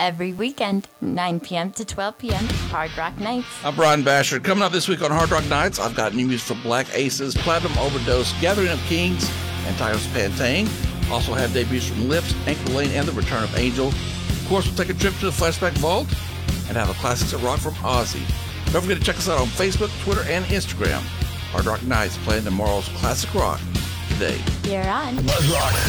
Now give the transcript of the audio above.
every weekend, 9 p.m. to 12 p.m., Hard Rock Nights. I'm Brian Basher. Coming up this week on Hard Rock Nights, I've got new music from Black Aces, Platinum Overdose, Gathering of Kings, and Tyrus Pantane. Also have debuts from Lips, Anchor Lane, and The Return of Angel. Of course, we'll take a trip to the Flashback Vault and have a Classics at Rock from Ozzy. Don't forget to check us out on Facebook, Twitter, and Instagram. Hard Rock Nights playing tomorrow's classic rock today. You're on. Buzz Rock.